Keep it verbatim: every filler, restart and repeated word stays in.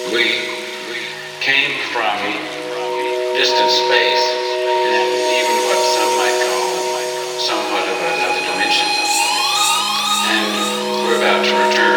We came from distant space and even what some might call somewhat of another dimension. And we're about to return.